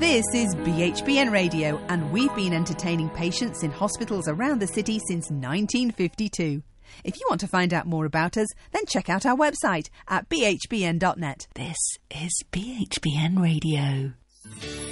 This is BHBN Radio, and we've been entertaining patients in hospitals around the city since 1952. If you want to find out more about us, then check out our website at bhbn.net. This is BHBN Radio.